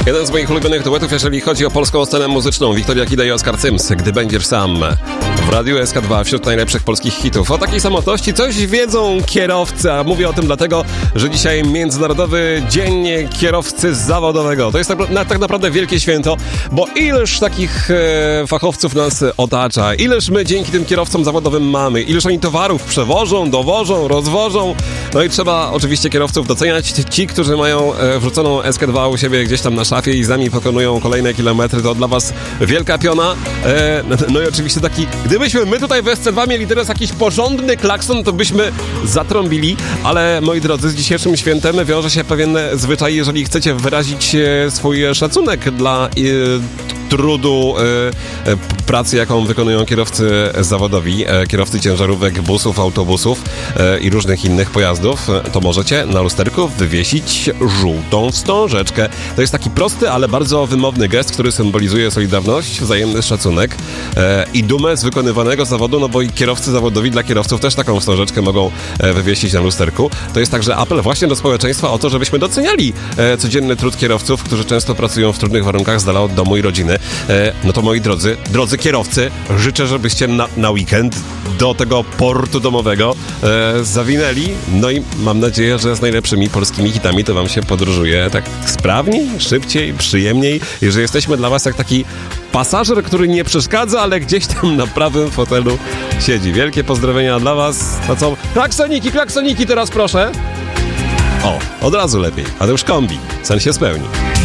Jeden z moich ulubionych duetów, jeżeli chodzi o polską scenę muzyczną. Wiktoria Kida i Oskar Cyms, Gdy będziesz sam. W Radiu SK2 wśród najlepszych polskich hitów. O takiej samotności coś wiedzą kierowcy, a mówię o tym dlatego, że dzisiaj Międzynarodowy Dzień Kierowcy Zawodowego. To jest tak naprawdę wielkie święto, bo ileż takich fachowców nas otacza, ileż my dzięki tym kierowcom zawodowym mamy, ileż oni towarów przewożą, dowożą, rozwożą. No i trzeba oczywiście kierowców doceniać. Ci, którzy mają wrzuconą SK2 u siebie gdzieś tam na szafie i z nami pokonują kolejne kilometry, to dla was wielka piona. No i oczywiście taki, gdybyśmy my tutaj w SC2 mieli teraz jakiś porządny klakson, to byśmy zatrąbili, ale moi drodzy, z dzisiejszym świętem wiąże się pewien zwyczaj, jeżeli chcecie wyrazić swój szacunek dla trudu pracy, jaką wykonują kierowcy zawodowi, kierowcy ciężarówek, busów, autobusów i różnych innych pojazdów, to możecie na lusterku wywiesić żółtą wstążeczkę. To jest taki prosty, ale bardzo wymowny gest, który symbolizuje solidarność, wzajemny szacunek i dumę z wykonywanego zawodu, no bo i kierowcy zawodowi dla kierowców też taką wstążeczkę mogą wywiesić na lusterku. To jest także apel właśnie do społeczeństwa o to, żebyśmy doceniali codzienny trud kierowców, którzy często pracują w trudnych warunkach z dala od domu i rodziny. No to moi drodzy kierowcy, życzę, żebyście na weekend do tego portu domowego zawinęli. No i mam nadzieję, że z najlepszymi polskimi hitami to wam się podróżuje tak sprawniej, szybciej, przyjemniej i że jesteśmy dla was jak taki pasażer, który nie przeszkadza, ale gdzieś tam na prawym fotelu siedzi. Wielkie pozdrowienia dla was. To co? Klaksoniki teraz proszę. O, od razu lepiej. A to już kombi. Sen się spełni.